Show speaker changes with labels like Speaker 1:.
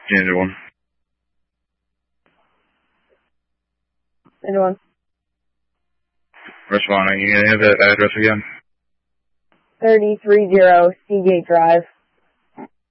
Speaker 1: Unit 1.
Speaker 2: Unit 1.
Speaker 1: Responding. You have that address again?
Speaker 2: 3030 Seagate Drive.